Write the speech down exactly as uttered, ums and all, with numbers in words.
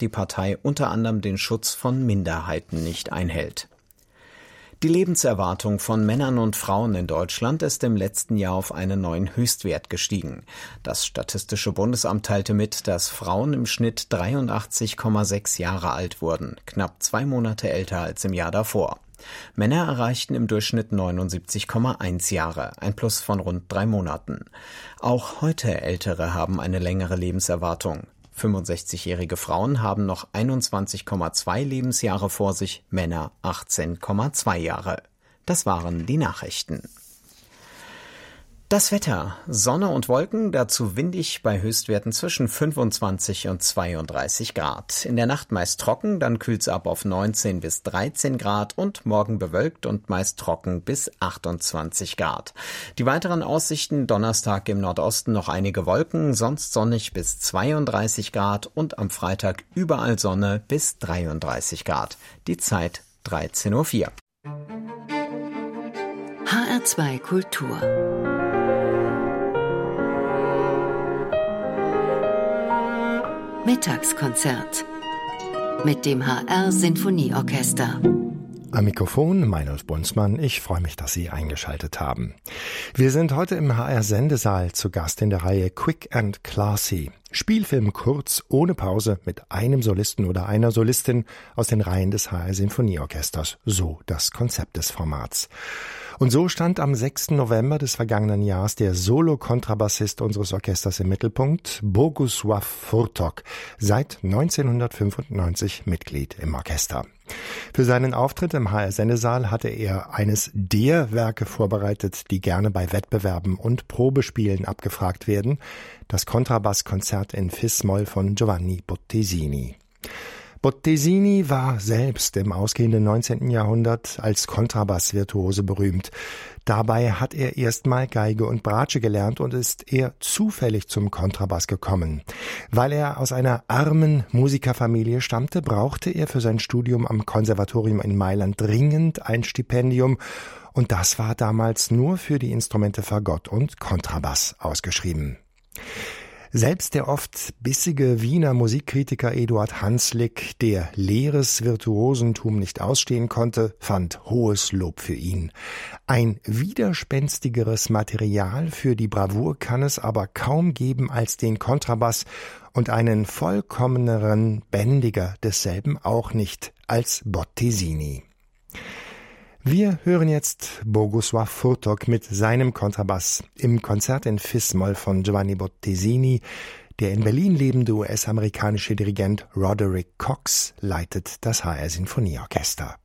die Partei unter anderem den Schutz von Minderheiten nicht einhält. Die Lebenserwartung von Männern und Frauen in Deutschland ist im letzten Jahr auf einen neuen Höchstwert gestiegen. Das Statistische Bundesamt teilte mit, dass Frauen im Schnitt dreiundachtzig Komma sechs Jahre alt wurden, knapp zwei Monate älter als im Jahr davor. Männer erreichten im Durchschnitt neunundsiebzig Komma eins Jahre, ein Plus von rund drei Monaten. Auch heute Ältere haben eine längere Lebenserwartung. fünfundsechzigjährige Frauen haben noch einundzwanzig Komma zwei Lebensjahre vor sich, Männer achtzehn Komma zwei Jahre. Das waren die Nachrichten. Das Wetter: Sonne und Wolken, dazu windig bei Höchstwerten zwischen fünfundzwanzig und zweiunddreißig Grad. In der Nacht meist trocken, dann kühlt's ab auf neunzehn bis dreizehn Grad und morgen bewölkt und meist trocken bis achtundzwanzig Grad. Die weiteren Aussichten: Donnerstag im Nordosten noch einige Wolken, sonst sonnig bis zweiunddreißig Grad und am Freitag überall Sonne bis dreiunddreißig Grad. Die Zeit dreizehn Uhr vier. H R zwei Kultur. Mittagskonzert mit dem H R Sinfonieorchester. Am Mikrofon Meinolf Bunzmann. Ich freue mich, dass Sie eingeschaltet haben. Wir sind heute im H R-Sendesaal zu Gast in der Reihe Quick and Classy. Spielfilm kurz, ohne Pause, mit einem Solisten oder einer Solistin aus den Reihen des H R-Sinfonieorchesters. So das Konzept des Formats. Und so stand am sechsten November des vergangenen Jahres der Solo-Kontrabassist unseres Orchesters im Mittelpunkt, Bogusław Furtok, seit neunzehnhundertfünfundneunzig Mitglied im Orchester. Für seinen Auftritt im H R-Sendesaal hatte er eines der Werke vorbereitet, die gerne bei Wettbewerben und Probespielen abgefragt werden, das Kontrabasskonzert in Fis-Moll von Giovanni Bottesini. Bottesini war selbst im ausgehenden neunzehnten Jahrhundert als Kontrabassvirtuose berühmt. Dabei hat er erstmal Geige und Bratsche gelernt und ist eher zufällig zum Kontrabass gekommen. Weil er aus einer armen Musikerfamilie stammte, brauchte er für sein Studium am Konservatorium in Mailand dringend ein Stipendium. Und das war damals nur für die Instrumente Fagott und Kontrabass ausgeschrieben. Selbst der oft bissige Wiener Musikkritiker Eduard Hanslick, der leeres Virtuosentum nicht ausstehen konnte, fand hohes Lob für ihn. Ein widerspenstigeres Material für die Bravour kann es aber kaum geben als den Kontrabass und einen vollkommeneren Bändiger desselben auch nicht als Bottesini. Wir hören jetzt Bogusław Furtok mit seinem Kontrabass im Konzert in Fis-Moll von Giovanni Bottesini. Der in Berlin lebende U S-amerikanische Dirigent Roderick Cox leitet das H R-Sinfonieorchester.